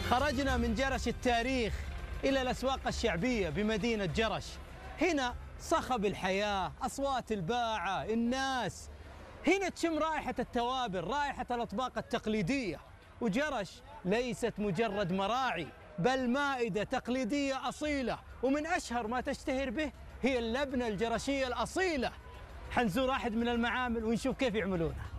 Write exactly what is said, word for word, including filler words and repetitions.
خرجنا من جرش التاريخ إلى الأسواق الشعبية بمدينة جرش. هنا صخب الحياة، أصوات الباعة، الناس. هنا تشم رائحة التوابل، رائحة الأطباق التقليدية. وجرش ليست مجرد مراعي، بل مائدة تقليدية أصيلة، ومن أشهر ما تشتهر به هي اللبنة الجرشية الأصيلة. حنزور أحد من المعامل ونشوف كيف يعملونها.